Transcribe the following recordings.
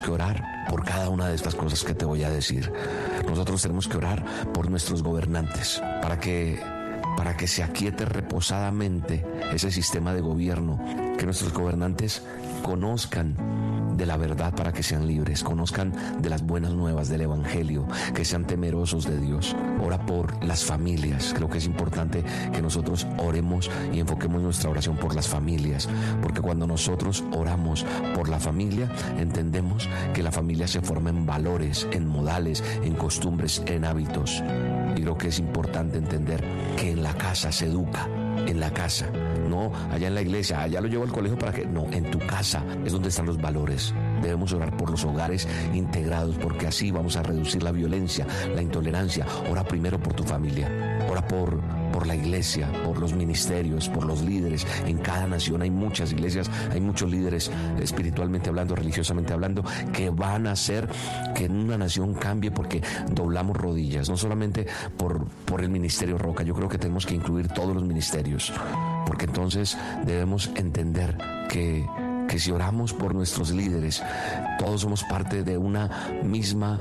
que orar por cada una de estas cosas que te voy a decir. Nosotros tenemos que orar por nuestros gobernantes para que se aquiete reposadamente ese sistema de gobierno, que nuestros gobernantes conozcan de la verdad para que sean libres, conozcan de las buenas nuevas del Evangelio, que sean temerosos de Dios. Ora por las familias. Creo que es importante que nosotros oremos y enfoquemos nuestra oración por las familias, porque cuando nosotros oramos por la familia, entendemos que la familia se forma en valores, en modales, en costumbres, en hábitos. Y creo que es importante entender que en la casa se educa, en la casa, no allá en la iglesia, allá lo llevo al colegio para que, no, en tu casa es donde están los valores. Debemos orar por los hogares integrados, porque así vamos a reducir la violencia, la intolerancia. Ora primero por tu familia, ora por la iglesia, por los ministerios, por los líderes. En cada nación hay muchas iglesias, hay muchos líderes espiritualmente hablando, religiosamente hablando, que van a hacer que en una nación cambie porque doblamos rodillas, no solamente por el ministerio Roca. Yo creo que tenemos que incluir todos los ministerios, porque entonces debemos entender que si oramos por nuestros líderes, todos somos parte de una misma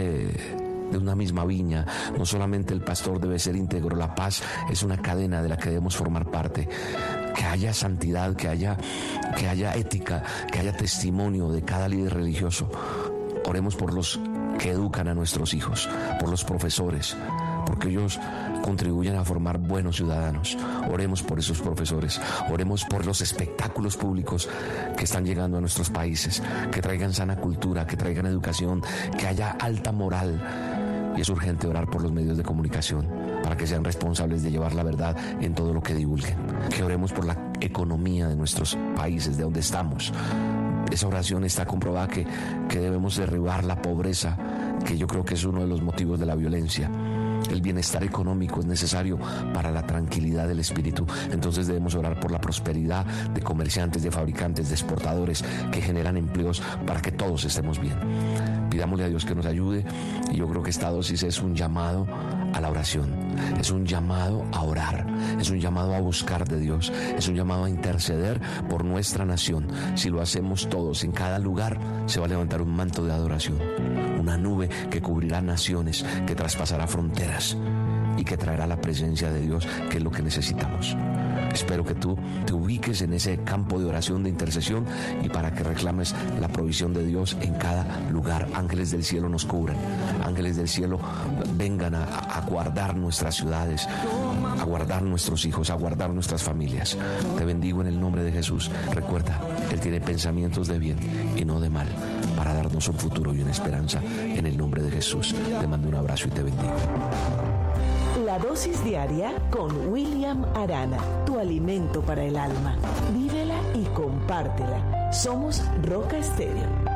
viña. No solamente el pastor debe ser íntegro, la paz es una cadena de la que debemos formar parte. Que haya santidad, que haya ética, que haya testimonio de cada líder religioso. Oremos por los que educan a nuestros hijos, por los profesores, porque ellos contribuyen a formar buenos ciudadanos. Oremos por esos profesores, oremos por los espectáculos públicos que están llegando a nuestros países, que traigan sana cultura, que traigan educación, que haya alta moral. Y es urgente orar por los medios de comunicación para que sean responsables de llevar la verdad en todo lo que divulguen. Que oremos por la economía de nuestros países, de donde estamos. Esa oración está comprobada que debemos derribar la pobreza, que yo creo que es uno de los motivos de la violencia. El bienestar económico es necesario para la tranquilidad del espíritu. Entonces debemos orar por la prosperidad de comerciantes, de fabricantes, de exportadores que generan empleos para que todos estemos bien. Pidámosle a Dios que nos ayude, y yo creo que esta dosis es un llamado a la oración, es un llamado a orar, es un llamado a buscar de Dios, es un llamado a interceder por nuestra nación. Si lo hacemos todos, en cada lugar se va a levantar un manto de adoración, una nube que cubrirá naciones, que traspasará fronteras y que traerá la presencia de Dios, que es lo que necesitamos. Espero que tú te ubiques en ese campo de oración, de intercesión, y para que reclames la provisión de Dios en cada lugar. Ángeles del cielo nos cubran, ángeles del cielo vengan a guardar nuestras ciudades, a guardar nuestros hijos, a guardar nuestras familias. Te bendigo en el nombre de Jesús. Recuerda, Él tiene pensamientos de bien y no de mal, para darnos un futuro y una esperanza. En el nombre de Jesús te mando un abrazo y te bendigo. La dosis diaria con William Arana, tu alimento para el alma. Vívela y compártela. Somos Roca Estéreo.